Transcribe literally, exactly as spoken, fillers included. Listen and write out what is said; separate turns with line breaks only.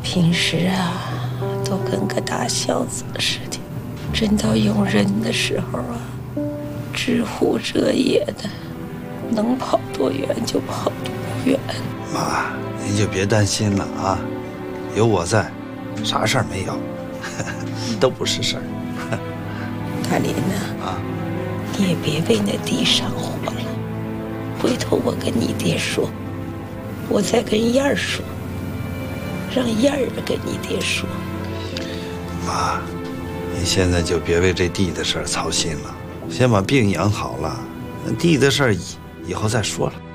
平时啊，都跟个大小子似的，真到用人的时候啊，知乎者也的，能跑多远就跑多远。
妈，您就别担心了啊，有我在，啥事儿没有，都不是事儿。
大林呐，啊，你也别为那地上火了，回头我跟你爹说，我再跟燕儿说。让燕儿跟你爹说，
妈，你现在就别为这地的事儿操心了，先把病养好了，地的事儿以以后再说了。